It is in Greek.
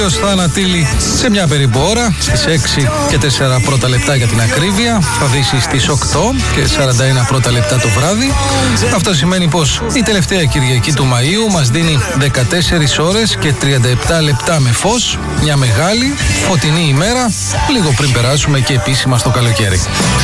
θα ανατείλει σε μια περίπου ώρα, στις 6 και 4 πρώτα λεπτά για την ακρίβεια. Θα δύσει στις 8 και 41 πρώτα λεπτά το βράδυ. Αυτό σημαίνει πως η τελευταία Κυριακή του Μαΐου μας δίνει 14 ώρες και 37 λεπτά με φως. Μια μεγάλη φωτεινή ημέρα, λίγο πριν περάσουμε και επίσημα στο καλοκαίρι.